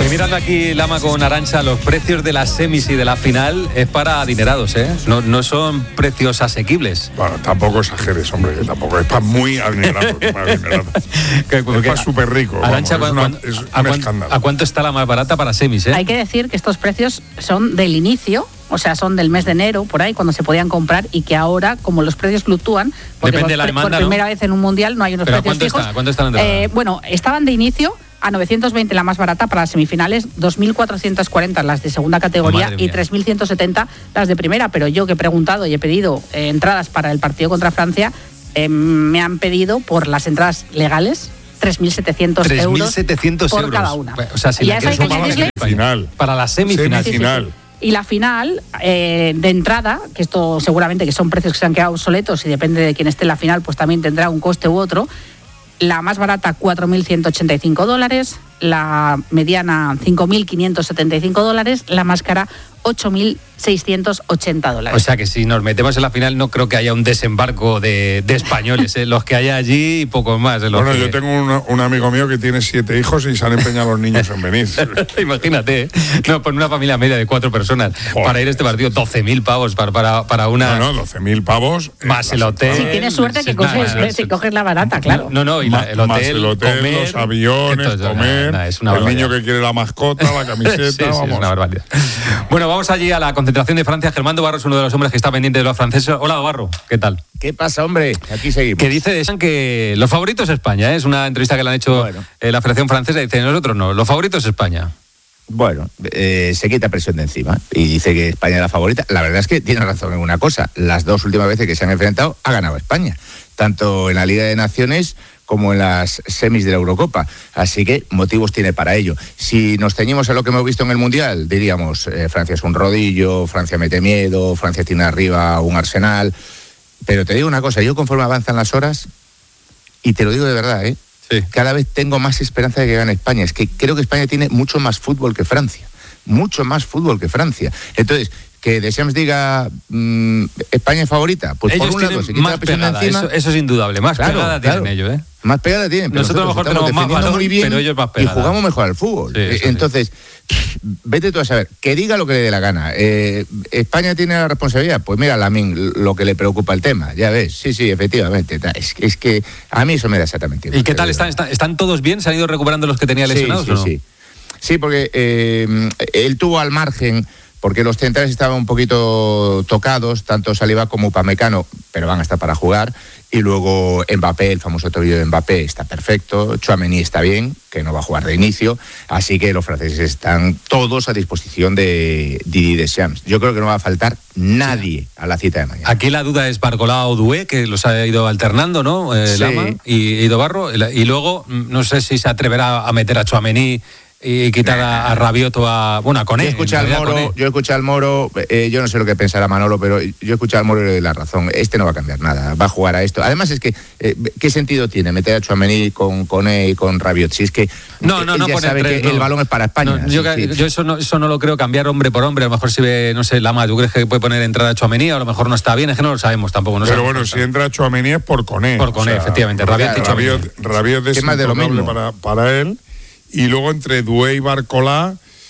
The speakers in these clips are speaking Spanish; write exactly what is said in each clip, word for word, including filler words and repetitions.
Estoy mirando aquí, Lama, con Arantxa, los precios de las semis y de la final es para adinerados, ¿eh? No, no son precios asequibles. Bueno, tampoco exageres, hombre, que tampoco es para muy adinerado. Es para súper rico. Arantxa, vamos, es una, es ¿a, un cuán, escándalo. ¿A cuánto está la más barata para semis, eh? Hay que decir que estos precios son del inicio, o sea, son del mes de enero, por ahí, cuando se podían comprar, y que ahora, como los precios fluctúan, porque Depende por, de la demanda, por primera ¿no? vez en un mundial no hay unos ¿Pero precios ¿cuánto fijos. Está? ¿Cuánto está la entrada? Eh, bueno, estaban de inicio a novecientos veinte la más barata para las semifinales, dos mil cuatrocientos cuarenta las de segunda categoría y tres mil ciento setenta las de primera, pero yo que he preguntado y he pedido eh, entradas para el partido contra Francia, eh, me han pedido por las entradas legales tres mil setecientos euros, tres mil setecientos por euros. cada una. O sea, si y la a eso hay que para la añadirle semifinal. Para la semifinal. Semifinal. Sí, sí, sí. Y la final, eh, de entrada, que esto seguramente que son precios que se han quedado obsoletos y depende de quién esté en la final, pues también tendrá un coste u otro. La más barata, cuatro mil ciento ochenta y cinco dólares, la mediana, cinco mil quinientos setenta y cinco dólares, la más cara, ocho mil seiscientos ochenta dólares. O sea que si nos metemos en la final no creo que haya un desembarco de, de españoles, ¿eh? Los que haya allí y pocos más. ¿eh? Bueno, que... yo tengo un, un amigo mío que tiene siete hijos y se han empeñado los niños en venir. Imagínate, ¿eh? No, por una familia media de cuatro personas, Joder. Para ir a este partido, doce mil pavos para, para, para una... No, no, doce mil pavos. Más el hotel. Si tienes suerte que coges, nada, si coges la barata, claro. No, no, y la, el hotel, más el hotel, comer, los aviones, esto, comer, nada, es una el niño que quiere la mascota, la camiseta, sí, sí, vamos. Es una barbaridad. Bueno, vamos allí a la concentración de Francia. Germán Dobarro es uno de los hombres que está pendiente de los franceses. Hola, Dobarro, ¿qué tal? ¿Qué pasa, hombre? Aquí seguimos. Que dice que los favoritos es España, ¿eh? Es una entrevista que le han hecho bueno. eh, la Federación Francesa, y dice, nosotros no, los favoritos es España. Bueno, eh, se quita presión de encima y dice que España es la favorita. La verdad es que tiene razón en una cosa. Las dos últimas veces que se han enfrentado ha ganado España, tanto en la Liga de Naciones como en las semis de la Eurocopa. Así que motivos tiene para ello. Si nos ceñimos a lo que hemos visto en el Mundial, diríamos, eh, Francia es un rodillo, Francia mete miedo, Francia tiene arriba un arsenal. Pero te digo una cosa, yo conforme avanzan las horas, y te lo digo de verdad, ¿eh? Sí. Cada vez tengo más esperanza de que gane España. Es que creo que España tiene mucho más fútbol que Francia. Mucho más fútbol que Francia. Entonces, que Deschamps diga mmm, España es favorita, pues ellos por un lado se quita más la presión pegada, de encima. Eso, eso es indudable, más claro, pegada claro. tienen ellos, ¿eh? Más pegada tienen. Pero nosotros, nosotros a lo mejor tenemos más balón, muy bien, pero ellos más pegada. Y jugamos mejor al fútbol. Sí, Entonces, sí. vete tú a saber, que diga lo que le dé la gana. Eh, ¿España tiene la responsabilidad? Pues mira, a mí lo que le preocupa el tema, ya ves. Sí, sí, efectivamente. Es, es que a mí eso me da exactamente igual. ¿Y qué tal? ¿Están, están, ¿Están todos bien? ¿Se han ido recuperando los que tenía lesionados? Sí, sí, ¿o no? sí. Sí, porque eh, él tuvo al margen, porque los centrales estaban un poquito tocados, tanto Saliba como Upamecano, pero van a estar para jugar. Y luego Mbappé, el famoso tobillo de Mbappé, está perfecto. Tchouaméni está bien, que no va a jugar de inicio. Así que los franceses están todos a disposición de Didier Deschamps. Yo creo que no va a faltar nadie a la cita de mañana. Aquí la duda es Barcola o Doué, que los ha ido alternando, ¿no? Eh, sí. Lama y, y Dobarro. Y luego, no sé si se atreverá a meter a Tchouaméni y quitar a, a Rabiot o a... Bueno, a Koné. Yo escuché al Moro, yo escuché al Moro, eh, yo no sé lo que pensará Manolo, pero yo escuché al Moro y le doy la razón. Este no va a cambiar nada, va a jugar a esto. Además es que, eh, ¿qué sentido tiene meter a Tchouaméni con Koné y con Rabiot? Si es que no, no, él no ya sabe tres, que no. el balón es para España. No, yo sí, yo sí. eso, no, eso no lo creo cambiar hombre por hombre. A lo mejor si ve, no sé, Lama, ¿tú crees que puede poner entrada a Tchouaméni? A lo mejor no está bien, es que no lo sabemos tampoco. No pero sabemos bueno, si entra Tchouaméni es por Koné. Por Koné, o sea, efectivamente. Rabiot, claro, Rabiot, Rabiot es más de lo mismo para, para él. Y luego entre Doué y Barcola,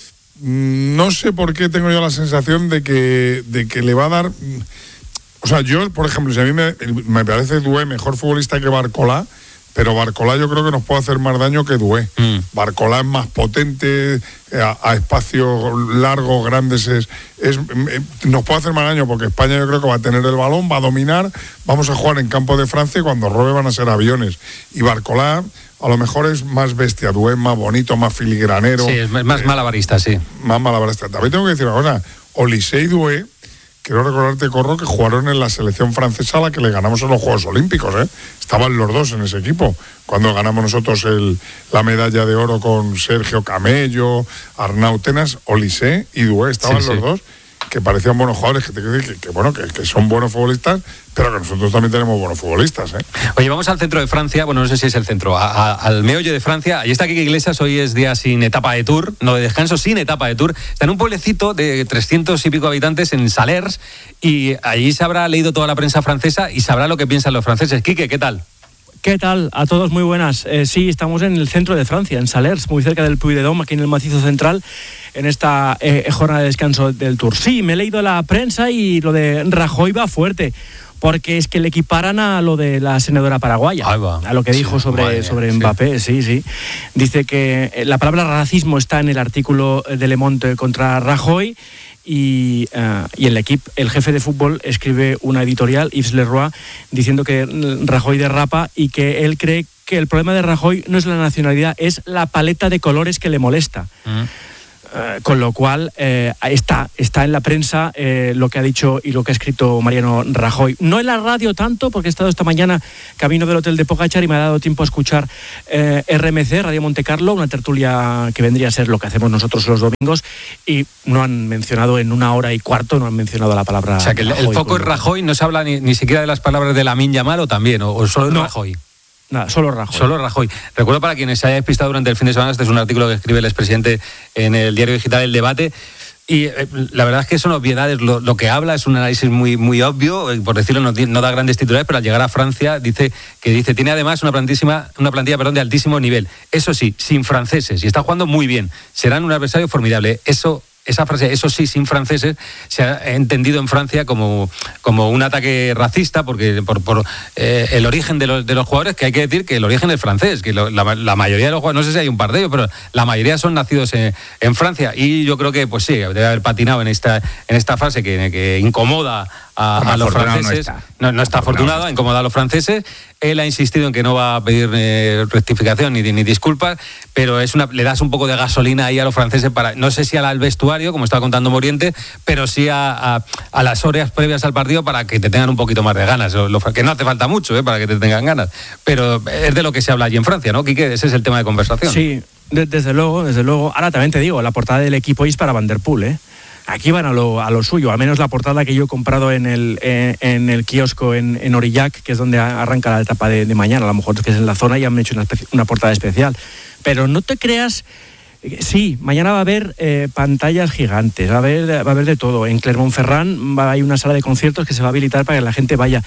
no sé por qué tengo yo la sensación de que, de que le va a dar... O sea, yo, por ejemplo, si a mí me, me parece Doué mejor futbolista que Barcola, pero Barcola yo creo que nos puede hacer más daño que Doué. Mm. Barcola es más potente, a, a espacios largos, grandes, es, es, nos puede hacer más daño porque España yo creo que va a tener el balón, va a dominar, vamos a jugar en campo de Francia y cuando robe van a ser aviones. Y Barcola... A lo mejor es más bestia, Doué, más bonito, más filigranero. Sí, es más eh, malabarista, sí. Más malabarista. También tengo que decir una cosa. Olise y Doué, quiero recordarte, Corro, que jugaron en la selección francesa a la que le ganamos en los Juegos Olímpicos, ¿eh? Estaban los dos en ese equipo. Cuando ganamos nosotros el, la medalla de oro con Sergio Camello, Arnau Tenas, Olise y Doué, estaban sí, los sí. dos, que parecían buenos jugadores, que, que, que bueno, que, que son buenos futbolistas, pero que nosotros también tenemos buenos futbolistas, ¿eh? Oye, vamos al centro de Francia, bueno, no sé si es el centro, a, a, al meollo de Francia. Allí está Quique Iglesias, hoy es día sin etapa de Tour, no de descanso, sin etapa de Tour. Está en un pueblecito de trescientos y pico habitantes en Salers, y allí se habrá leído toda la prensa francesa y sabrá lo que piensan los franceses. Quique, ¿qué tal? ¿Qué tal? A todos muy buenas. Eh, sí, estamos en el centro de Francia, en Salers, muy cerca del Puy-de-Dôme, aquí en el macizo central, en esta eh, jornada de descanso del Tour. Sí, me he leído la prensa y lo de Rajoy va fuerte, porque es que le equiparan a lo de la senadora paraguaya, a lo que dijo sí, sobre, vaya, sobre Mbappé, sí. sí, sí. Dice que la palabra racismo está en el artículo de Le Monde contra Rajoy. Y, uh, y el equipo, el jefe de fútbol escribe una editorial, Yves Leroy, diciendo que Rajoy derrapa y que él cree que el problema de Rajoy no es la nacionalidad, es la paleta de colores que le molesta. Mm. Uh, con lo cual eh, está, está en la prensa eh, lo que ha dicho y lo que ha escrito Mariano Rajoy. No en la radio tanto, porque he estado esta mañana camino del hotel de Pogačar y me ha dado tiempo a escuchar eh, R M C, Radio Monte Carlo, una tertulia que vendría a ser lo que hacemos nosotros los domingos, y no han mencionado en una hora y cuarto, no han mencionado la palabra. O sea, que el, el foco es Rajoy, no se habla ni, ni siquiera de las palabras de Lamine Yamal, o también, o, o solo es no. Rajoy. Nada, solo Rajoy. Solo Rajoy. Recuerdo, para quienes se haya despistado durante el fin de semana, este es un artículo que escribe el expresidente en el diario digital El Debate, y eh, la verdad es que son obviedades. Lo, lo que habla es un análisis muy, muy obvio, eh, por decirlo, no, no da grandes titulares, pero al llegar a Francia dice que dice tiene además una plantísima, una plantilla perdón, de altísimo nivel. Eso sí, sin franceses, y está jugando muy bien. Serán un adversario formidable. Eso... Esa frase, eso sí, sin franceses, se ha entendido en Francia como, como un ataque racista, porque por, por eh, el origen de los, de los jugadores, que hay que decir que el origen es francés, que lo, la, la mayoría de los jugadores, no sé si hay un par de ellos, pero la mayoría son nacidos en, en Francia, y yo creo que, pues sí, debe haber patinado en esta, en esta frase que, que incomoda a, a los franceses. No está, no, no está afortunado, incomoda a los franceses. Él ha insistido en que no va a pedir eh, rectificación ni, ni disculpas, pero es una, le das un poco de gasolina ahí a los franceses para, no sé si al vestuario, como estaba contando Moriente, pero sí a, a, a las horas previas al partido para que te tengan un poquito más de ganas. Lo, lo, que no hace falta mucho eh, para que te tengan ganas, pero es de lo que se habla allí en Francia, ¿no, Quique? Ese es el tema de conversación. Sí, de, desde luego, desde luego. Ahora también te digo, la portada del equipo es para Van der Poel, ¿eh? Aquí van a lo, a lo suyo, al menos la portada que yo he comprado en el, en, en el kiosco en, en Aurillac, que es donde arranca la etapa de, de mañana, a lo mejor que es en la zona y han hecho una, especie, una portada especial. Pero no te creas, sí, mañana va a haber eh, pantallas gigantes, va a haber, va a haber de todo. En Clermont-Ferrand va, hay una sala de conciertos que se va a habilitar para que la gente vaya.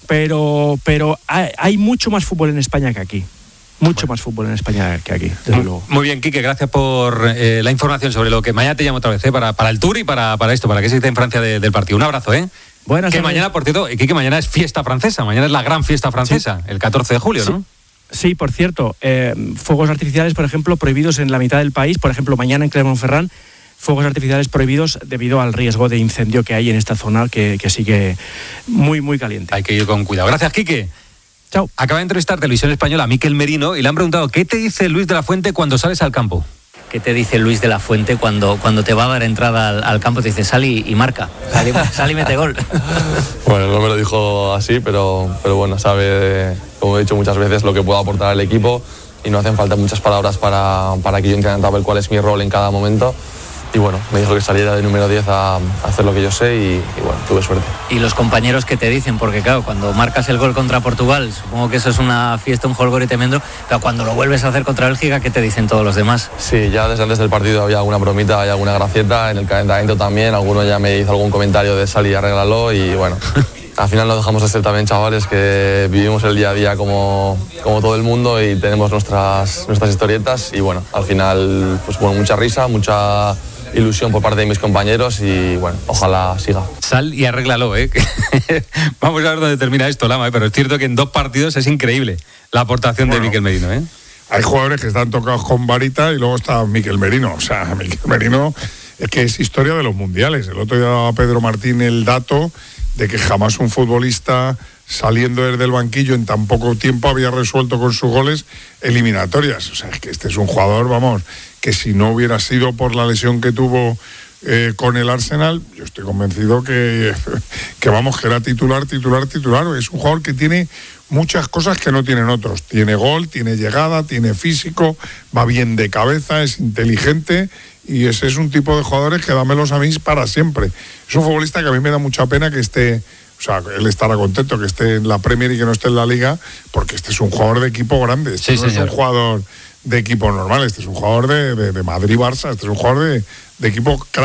Pero, pero hay, hay mucho más fútbol en España que aquí. Mucho bueno. más fútbol en España que aquí, desde muy, luego. Muy bien, Quique, gracias por eh, la información sobre lo que mañana te llamo otra vez, ¿eh? para, para el Tour y para, para esto, para que se dice en Francia de, del partido. Un abrazo, ¿eh? Buenas Que mañana, por cierto, Quique, mañana es fiesta francesa, mañana es la gran fiesta francesa, sí. El catorce de julio, sí. ¿no? Sí, por cierto, eh, fuegos artificiales, por ejemplo, prohibidos en la mitad del país, por ejemplo, mañana en Clermont-Ferrand, fuegos artificiales prohibidos debido al riesgo de incendio que hay en esta zona, que, que sigue muy, muy caliente. Hay que ir con cuidado. Gracias, Quique. Chao. Acaba de entrevistar Televisión Española a Miquel Merino y le han preguntado ¿qué te dice Luis de la Fuente cuando sales al campo? ¿Qué te dice Luis de la Fuente cuando, cuando te va a dar entrada al, al campo? Te dice, sal y, y marca, sal y, sal y mete gol. Bueno, no me lo dijo así, pero, pero bueno, sabe, como he dicho muchas veces, lo que puedo aportar al equipo y no hacen falta muchas palabras para, para que yo entienda cuál es mi rol en cada momento. Y bueno, me dijo que saliera de número diez a, a hacer lo que yo sé y, y bueno, tuve suerte. ¿Y los compañeros qué te dicen? Porque claro, cuando marcas el gol contra Portugal, supongo que eso es una fiesta, un jolgorio tremendo, pero cuando lo vuelves a hacer contra Bélgica, ¿qué te dicen todos los demás? Sí, ya desde antes del partido había alguna bromita, había alguna gracieta, en el calentamiento también, alguno ya me hizo algún comentario de sal y arréglalo y bueno... Al final no dejamos de ser también chavales que vivimos el día a día como, como todo el mundo y tenemos nuestras, nuestras historietas y bueno, al final pues bueno, mucha risa, mucha ilusión por parte de mis compañeros y bueno, ojalá siga. Sal y arréglalo, ¿eh? Vamos a ver dónde termina esto, Lama, ¿eh? Pero es cierto que en dos partidos es increíble la aportación bueno, de Miquel Merino, ¿eh? Hay jugadores que están tocados con varita y luego está Miquel Merino, o sea, Miquel Merino es que es historia de los mundiales. El otro día daba Pedro Martín el dato de que jamás un futbolista saliendo desde el banquillo en tan poco tiempo había resuelto con sus goles eliminatorias. O sea, es que este es un jugador, vamos, que si no hubiera sido por la lesión que tuvo eh, con el Arsenal, yo estoy convencido que, que, vamos, que era titular, titular, titular. Es un jugador que tiene muchas cosas que no tienen otros. Tiene gol, tiene llegada, tiene físico, va bien de cabeza, es inteligente y ese es un tipo de jugadores que dámelos a mí para siempre. Es un futbolista que a mí me da mucha pena que esté, o sea, él estará contento que esté en la Premier y que no esté en la Liga, porque este es un jugador de equipo grande, este sí, no señor. Es un jugador de equipo normal, este es un jugador de, de, de Madrid-Barça, este es un jugador de, de equipo crack.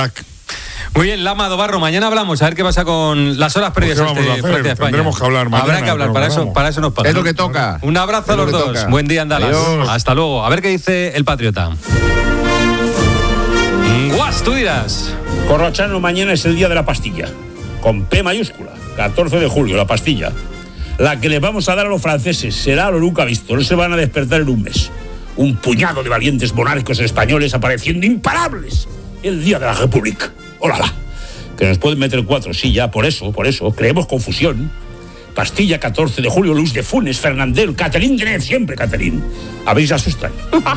Muy bien, Lama Dobarro, mañana hablamos, a ver qué pasa con las horas previas Pues, a ¿qué este vamos a hacer? Francia-España. Tendremos que hablar mañana, Habrá que hablar, pero para eso, vamos. para eso nos pasa. Es lo que toca. Un abrazo a Es lo los que dos. toca. Buen día en Dallas. Adiós. Hasta luego. A ver qué dice el Patriota. Guas, tú dirás. Corrochano, mañana es el día de la pastilla, con P mayúscula, catorce de julio, la pastilla. La que les vamos a dar a los franceses será lo nunca visto, no se van a despertar en un mes. Un puñado de valientes monarcos españoles apareciendo imparables el día de la República. ¡Ólala! Que nos pueden meter cuatro, sí, ya, por eso, por eso, creemos confusión. Pastilla, catorce de julio, Luis de Funes, Fernandel, Catherine Deneuve, siempre Catherine. A ver si se asustan.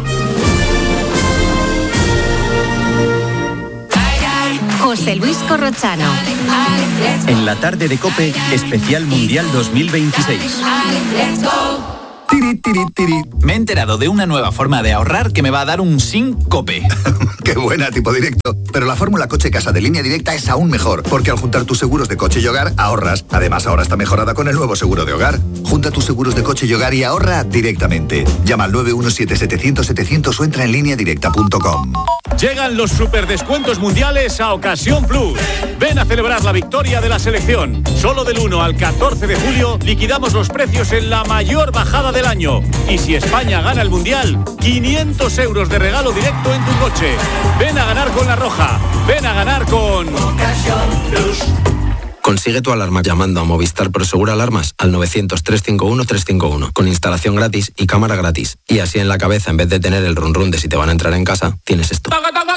José Luis Corrochano. En la tarde de COPE, especial Mundial dos mil veintiséis. Tiri, tiri, tiri. Me he enterado de una nueva forma de ahorrar que me va a dar un síncope. Qué buena, tipo directo. Pero la fórmula coche casa de Línea Directa es aún mejor, porque al juntar tus seguros de coche y hogar, ahorras. Además, ahora está mejorada con el nuevo seguro de hogar. Junta tus seguros de coche y hogar y ahorra directamente. Llama al nueve uno siete setecientos setecientos o entra en línea directa punto com. Llegan los superdescuentos mundiales a Ocasión Plus. Ven a celebrar la victoria de la selección. Solo del uno al catorce de julio liquidamos los precios en la mayor bajada del año. Y si España gana el mundial, quinientos euros de regalo directo en tu coche. Ven a ganar con La Roja. Ven a ganar con Ocasión Plus. Consigue tu alarma llamando a Movistar Prosegura Alarmas al novecientos, trescientos cincuenta y uno, trescientos cincuenta y uno con instalación gratis y cámara gratis. Y así en la cabeza, en vez de tener el run run de si te van a entrar en casa, tienes esto.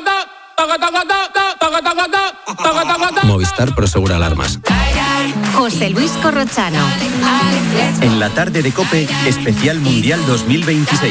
Movistar Prosegura Alarmas. José Luis Corrochano. En la tarde de COPE, especial Mundial dos mil veintiséis.